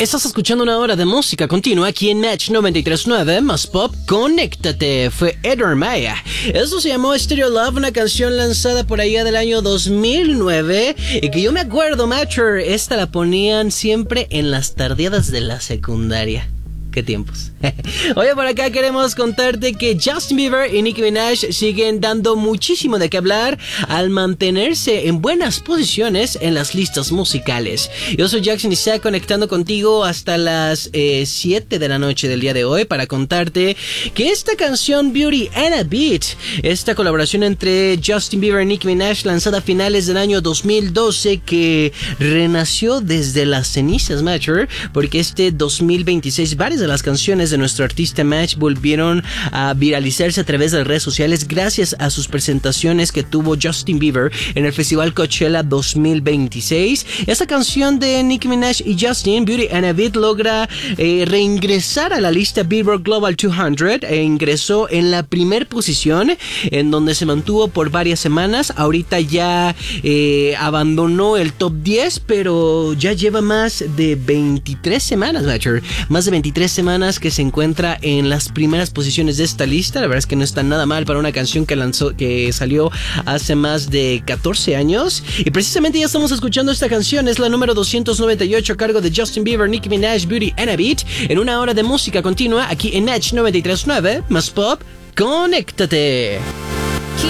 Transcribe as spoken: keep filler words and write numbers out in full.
Estás escuchando una hora de música continua aquí en Match noventa y tres punto nueve más Pop. Conéctate, fue Edward Maya. Eso se llamó Stereo Love, una canción lanzada por allá del año dos mil nueve y que yo me acuerdo, Matcher, esta la ponían siempre en las tardeadas de la secundaria. ¿Qué tiempos? Oye, por acá queremos contarte que Justin Bieber y Nicki Minaj siguen dando muchísimo de qué hablar al mantenerse en buenas posiciones en las listas musicales. Yo soy Jackson Isaac, conectando contigo hasta las eh, siete de la noche del día de hoy para contarte que esta canción Beauty and a Beat, esta colaboración entre Justin Bieber y Nicki Minaj, lanzada a finales del año dos mil doce, que renació desde las cenizas, Matcher, porque este dos mil veintiséis varias de las canciones de nuestro artista Match volvieron a viralizarse a través de las redes sociales gracias a sus presentaciones que tuvo Justin Bieber en el Festival Coachella dos mil veintiséis. Esta canción de Nicki Minaj y Justin, Beauty and a Beat, logra eh, reingresar a la lista Billboard Global doscientos e ingresó en la primer posición, en donde se mantuvo por varias semanas. Ahorita ya eh, abandonó el top diez, pero ya lleva más de veintitrés semanas, Matcher, más de veintitrés semanas que se encuentra en las primeras posiciones de esta lista. La verdad es que no está nada mal para una canción que lanzó, que salió hace más de catorce años. Y precisamente ya estamos escuchando esta canción, es la número doscientos noventa y ocho a cargo de Justin Bieber, Nicki Minaj, Beauty and a Beat, en una hora de música continua aquí en Match noventa y tres punto nueve más Pop. Conéctate.